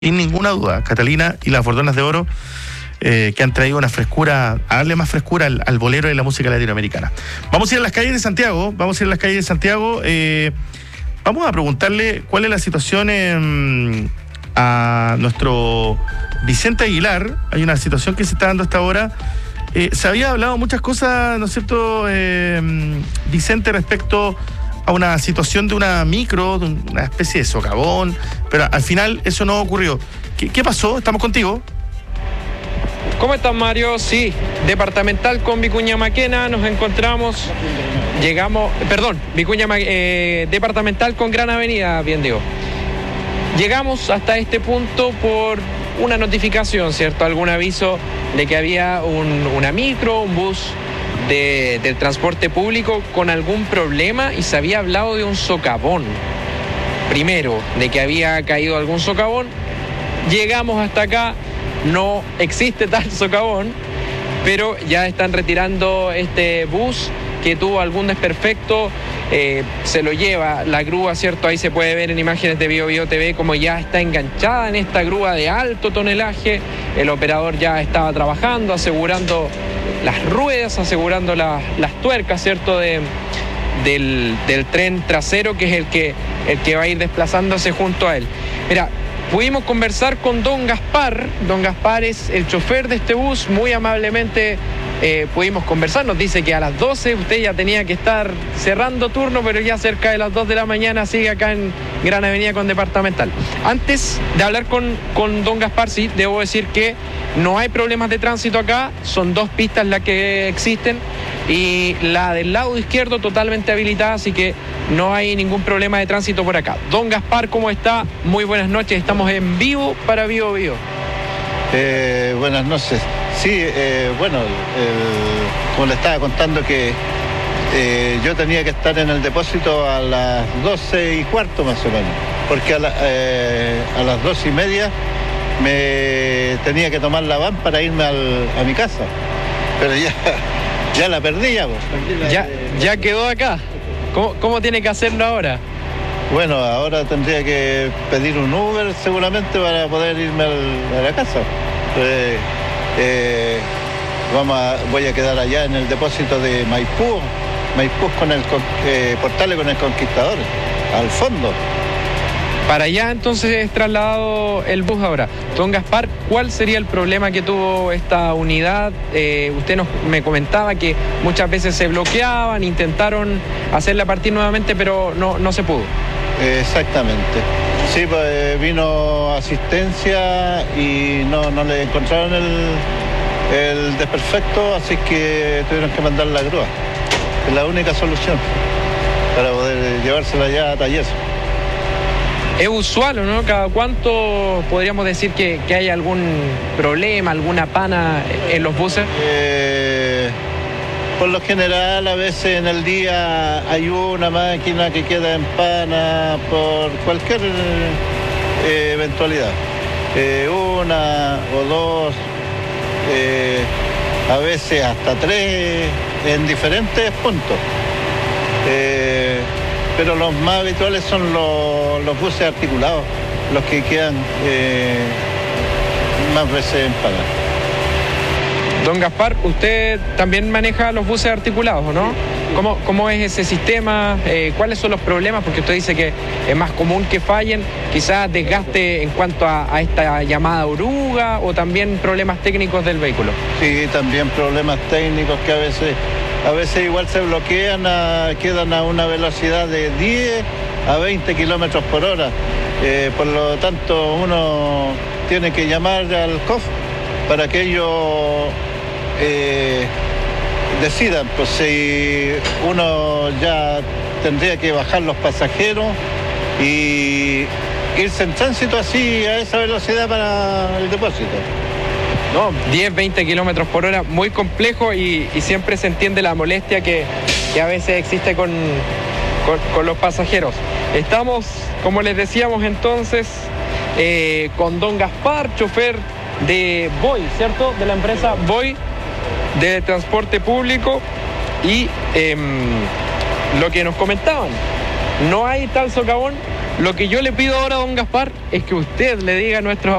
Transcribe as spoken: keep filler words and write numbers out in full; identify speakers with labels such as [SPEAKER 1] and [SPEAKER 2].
[SPEAKER 1] Sin ninguna duda, Catalina y las Bordonas de Oro, eh, que han traído una frescura, a darle más frescura al, al bolero de la música latinoamericana. Vamos a ir a las calles de Santiago, vamos a ir a las calles de Santiago, eh, vamos a preguntarle cuál es la situación eh, a nuestro Vicente Aguilar. Hay una situación que se está dando hasta ahora. Eh, se había hablado muchas cosas, ¿no es cierto, eh, Vicente, respecto a una situación de una micro, de una especie de socavón, pero al final eso no ocurrió. ¿Qué, qué pasó? Estamos contigo.
[SPEAKER 2] ¿Cómo estás, Mario? Sí, departamental con Vicuña Maquena, nos encontramos, llegamos, perdón, Vicuña eh, departamental con Gran Avenida, bien digo. Llegamos hasta este punto por una notificación, ¿cierto? Algún aviso de que había un, una micro, un bus de, del transporte público con algún problema y se había hablado de un socavón. Primero, de que había caído algún socavón. Llegamos hasta acá, no existe tal socavón, pero ya están retirando este bus que tuvo algún desperfecto. Eh, se lo lleva la grúa, ¿cierto? Ahí se puede ver en imágenes de Bio Bio T V como ya está enganchada en esta grúa de alto tonelaje. El operador ya estaba trabajando, asegurando las ruedas, asegurando la, las tuercas, ¿cierto? De, del, del tren trasero, que es el que, el que va a ir desplazándose junto a él. Mira, pudimos conversar con don Gaspar. Don Gaspar es el chofer de este bus. Muy amablemente eh, pudimos conversar. Nos dice que a las doce usted ya tenía que estar cerrando turno, pero ya cerca de las dos de la mañana sigue acá en Gran Avenida con Departamental. Antes de hablar con, con don Gaspar, sí, debo decir que no hay problemas de tránsito acá. Son dos pistas las que existen y la del lado izquierdo totalmente habilitada, así que no hay ningún problema de tránsito por acá. Don Gaspar, ¿cómo está? Muy buenas noches, estamos en vivo para Bio Bio.
[SPEAKER 3] Eh, buenas noches. Sí, eh, bueno, el, como le estaba contando que eh, yo tenía que estar en el depósito a las doce y cuarto más o menos, porque a, la, eh, a las doce y media me tenía que tomar la van para irme al, a mi casa, pero ya, ya la perdí ya, pues.
[SPEAKER 2] Ya, ya quedó acá. ¿Cómo, ¿Cómo tiene que hacerlo ahora?
[SPEAKER 3] Bueno, ahora tendría que pedir un Uber seguramente para poder irme al, a la casa. Eh, eh, vamos a, voy a quedar allá en el depósito de Maipú, Maipú con el eh, Portales con el Conquistador, al fondo.
[SPEAKER 2] Para allá entonces es trasladado el bus ahora. Don Gaspar, ¿cuál sería el problema que tuvo esta unidad? Eh, usted nos, me comentaba que muchas veces se bloqueaban, intentaron hacerla partir nuevamente, pero no, no se pudo.
[SPEAKER 3] Exactamente. Sí, pues vino asistencia y no, no le encontraron el, el desperfecto, así que tuvieron que mandar la grúa. Es la única solución para poder llevársela ya a taller.
[SPEAKER 2] Es usual, ¿no? ¿Cada cuánto podríamos decir que, que hay algún problema, alguna pana en los buses?
[SPEAKER 3] Eh, por lo general, a veces en el día hay una máquina que queda en pana por cualquier eh, eventualidad. Eh, una o dos, eh, a veces hasta tres en diferentes puntos. Eh, pero los más habituales son los, los buses articulados, los que quedan eh, más veces en pana.
[SPEAKER 2] Don Gaspar, usted también maneja los buses articulados, ¿o no? ¿Cómo, cómo es ese sistema? Eh, ¿Cuáles son los problemas? Porque usted dice que es más común que fallen, quizás desgaste en cuanto a, a esta llamada oruga o también problemas técnicos del vehículo.
[SPEAKER 3] Sí, también problemas técnicos que a veces, a veces igual se bloquean, a, quedan a una velocidad de diez a veinte kilómetros por hora. Eh, por lo tanto, uno tiene que llamar al C O F para que ellos eh, decidan, pues si uno ya tendría que bajar los pasajeros y irse en tránsito así a esa velocidad para el depósito.
[SPEAKER 2] No, diez, veinte kilómetros por hora, muy complejo y, y siempre se entiende la molestia que, que a veces existe con, con, con los pasajeros. Estamos, como les decíamos entonces, eh, con don Gaspar, chofer de Voy, ¿cierto? De la empresa Voy de transporte público y eh, lo que nos comentaban, no hay tal socavón, Lo que yo le pido ahora a don Gaspar es que usted le diga a nuestros